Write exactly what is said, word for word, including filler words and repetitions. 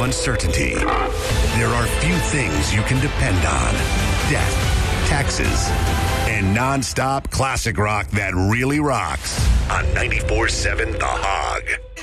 uncertainty, there are few things you can depend on. Death, taxes, and non-stop classic rock that really rocks on ninety-four seven The Hog.